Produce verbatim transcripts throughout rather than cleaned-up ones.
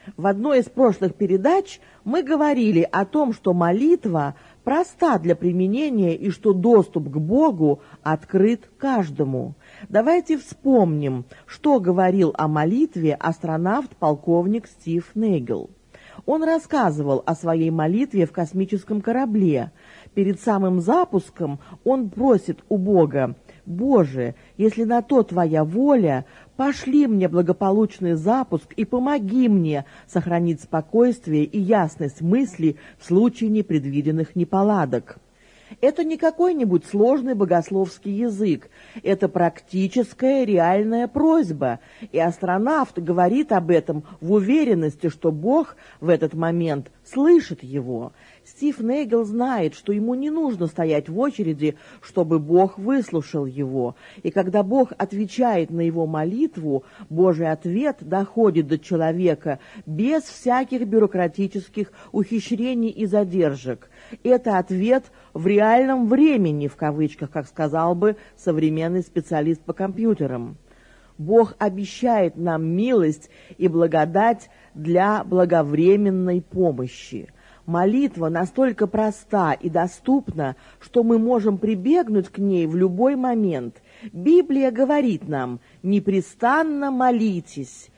В одной из прошлых передач мы говорили о том, что молитва проста для применения и что доступ к Богу открыт каждому. Давайте вспомним, что говорил о молитве астронавт-полковник Стив Нейгл. Он рассказывал о своей молитве в космическом корабле. Перед самым запуском он просит у Бога: «Боже, если на то Твоя воля, пошли мне благополучный запуск и помоги мне сохранить спокойствие и ясность мысли в случае непредвиденных неполадок». Это не какой-нибудь сложный богословский язык, это практическая реальная просьба, и астронавт говорит об этом в уверенности, что Бог в этот момент слышит его. Стив Нейгл знает, что ему не нужно стоять в очереди, чтобы Бог выслушал его, и когда Бог отвечает на его молитву, Божий ответ доходит до человека без всяких бюрократических ухищрений и задержек. Это ответ в реальном времени, в кавычках, как сказал бы современный специалист по компьютерам. Бог обещает нам милость и благодать для благовременной помощи. Молитва настолько проста и доступна, что мы можем прибегнуть к ней в любой момент. Библия говорит нам: «Непрестанно молитесь».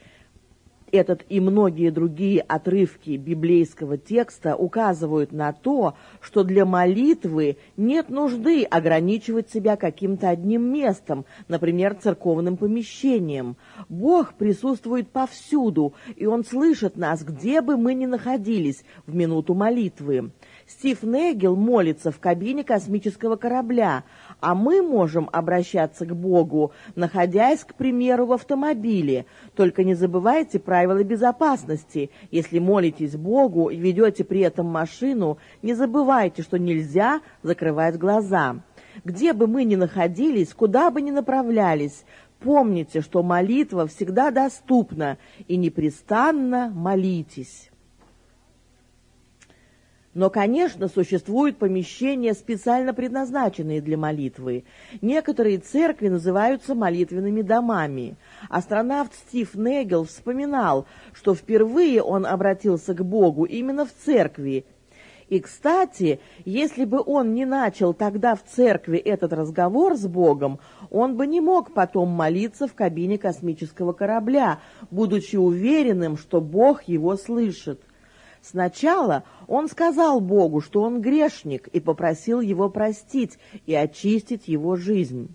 Этот и многие другие отрывки библейского текста указывают на то, что для молитвы нет нужды ограничивать себя каким-то одним местом, например, церковным помещением. Бог присутствует повсюду, и Он слышит нас, где бы мы ни находились в минуту молитвы. Стив Нейгл молится в кабине космического корабля, а мы можем обращаться к Богу, находясь, к примеру, в автомобиле. Только не забывайте правила безопасности. Если молитесь Богу и ведете при этом машину, не забывайте, что нельзя закрывать глаза. Где бы мы ни находились, куда бы ни направлялись, помните, что молитва всегда доступна, и непрестанно молитесь. Но, конечно, существуют помещения, специально предназначенные для молитвы. Некоторые церкви называются молитвенными домами. Астронавт Стив Нейгл вспоминал, что впервые он обратился к Богу именно в церкви. И, кстати, если бы он не начал тогда в церкви этот разговор с Богом, он бы не мог потом молиться в кабине космического корабля, будучи уверенным, что Бог его слышит. Сначала он сказал Богу, что он грешник, и попросил его простить и очистить его жизнь.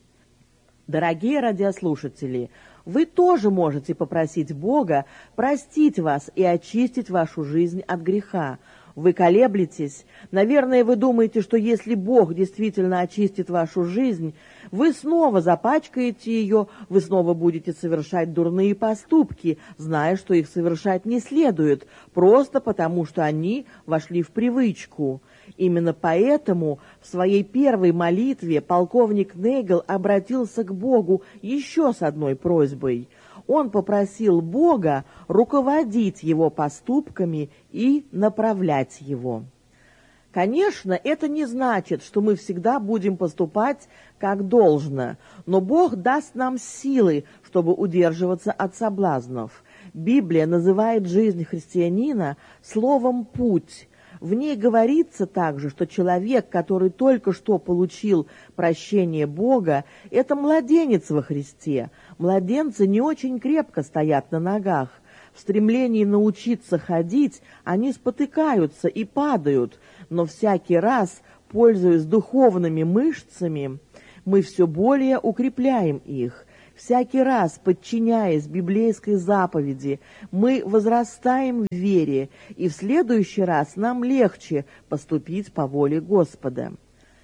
Дорогие радиослушатели, вы тоже можете попросить Бога простить вас и очистить вашу жизнь от греха. Вы колеблетесь. Наверное, вы думаете, что если Бог действительно очистит вашу жизнь, вы снова запачкаете ее, вы снова будете совершать дурные поступки, зная, что их совершать не следует, просто потому что они вошли в привычку. Именно поэтому в своей первой молитве полковник Нейгл обратился к Богу еще с одной просьбой. Он попросил Бога руководить его поступками и направлять его. Конечно, это не значит, что мы всегда будем поступать как должно, но Бог даст нам силы, чтобы удерживаться от соблазнов. Библия называет жизнь христианина словом «путь». В ней говорится также, что человек, который только что получил прощение Бога, это младенец во Христе. Младенцы не очень крепко стоят на ногах. В стремлении научиться ходить они спотыкаются и падают, но всякий раз, пользуясь духовными мышцами, мы все более укрепляем их. Всякий раз, подчиняясь библейской заповеди, мы возрастаем в вере, и в следующий раз нам легче поступить по воле Господа.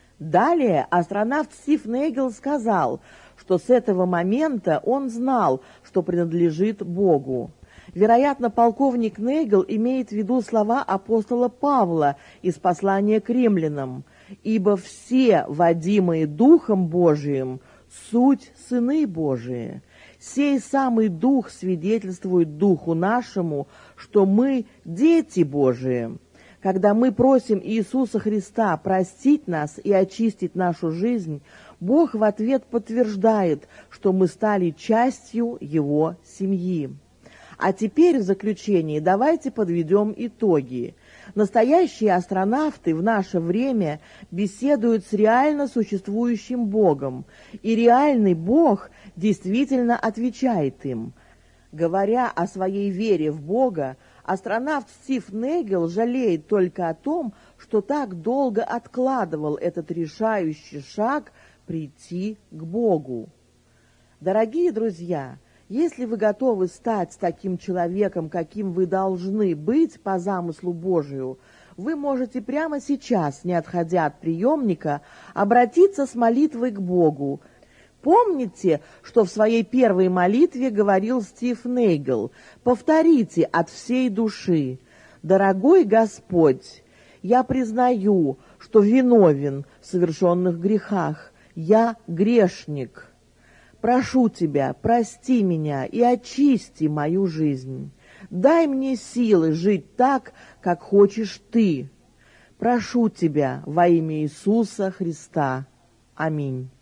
Далее астронавт Стив Нейгл сказал, что с этого момента он знал, что принадлежит Богу. Вероятно, полковник Нейгл имеет в виду слова апостола Павла из послания к римлянам: «Ибо все, водимые Духом Божиим, суть сыны Божии. Сей самый Дух свидетельствует Духу нашему, что мы дети Божии». Когда мы просим Иисуса Христа простить нас и очистить нашу жизнь, Бог в ответ подтверждает, что мы стали частью Его семьи. А теперь в заключении давайте подведем итоги. Настоящие астронавты в наше время беседуют с реально существующим Богом, и реальный Бог действительно отвечает им. Говоря о своей вере в Бога, астронавт Стив Нагел жалеет только о том, что так долго откладывал этот решающий шаг прийти к Богу. Дорогие друзья, если вы готовы стать таким человеком, каким вы должны быть по замыслу Божию, вы можете прямо сейчас, не отходя от приемника, обратиться с молитвой к Богу. Помните, что в своей первой молитве говорил Стив Нагел? Повторите от всей души: «Дорогой Господь, я признаю, что виновен в совершенных грехах. Я грешник. Прошу Тебя, прости меня и очисти мою жизнь. Дай мне силы жить так, как хочешь Ты. Прошу Тебя во имя Иисуса Христа. Аминь».